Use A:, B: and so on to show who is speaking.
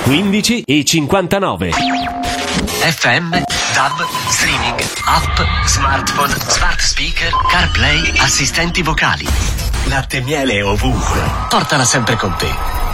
A: 15 e 59.
B: FM, DAB, streaming, app, smartphone, smart speaker, CarPlay, assistenti vocali. Latte e miele ovunque. Portala sempre con te.